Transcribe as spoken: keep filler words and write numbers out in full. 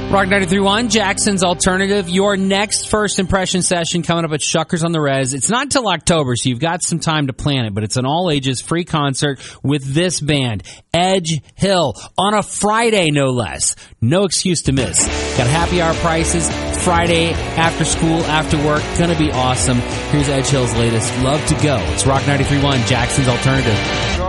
Rock ninety-three point one, Jackson's Alternative. Your next first impression session coming up at Shuckers on the Res. It's not until October, so you've got some time to plan it, but it's an all-ages free concert with this band, Edge Hill, on a Friday, no less. No excuse to miss. Got happy hour prices, Friday, after school, after work. Gonna be awesome. Here's Edge Hill's latest, Love to Go. It's Rock ninety-three point one, Jackson's Alternative.